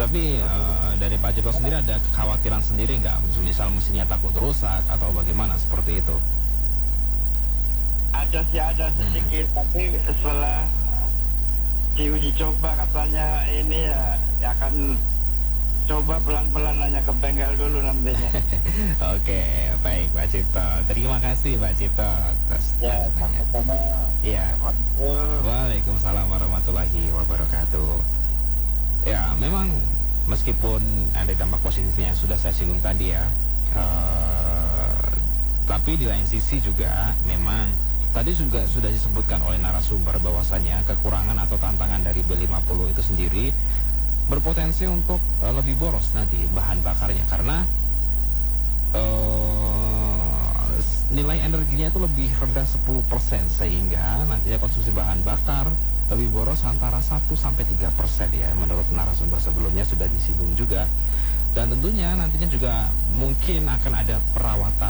Tapi dari Pak Cipto sendiri ada kekhawatiran sendiri nggak? Misal mesinnya takut rusak atau bagaimana seperti itu? Ada sih, ada sedikit, tapi setelah diuji coba katanya ini ya akan coba pelan-pelan hanya ke bengkel dulu nantinya. Oke, baik Pak Cipto. Terima kasih Pak Cipto. Ya, sama-sama. Iya. Waalaikumsalam warahmatullahi wabarakatuh. Ya, memang meskipun ada dampak positifnya yang sudah saya singgung tadi ya, tapi di lain sisi juga memang tadi juga sudah disebutkan oleh narasumber bahwasanya kekurangan atau tantangan dari B50 itu sendiri berpotensi untuk lebih boros nanti bahan bakarnya, karena nilai energinya itu lebih rendah 10%, sehingga nantinya konsumsi bahan bakar lebih boros antara 1-3% ya, menurut narasumber sebelumnya sudah disinggung juga. Dan tentunya nantinya juga mungkin akan ada perawatan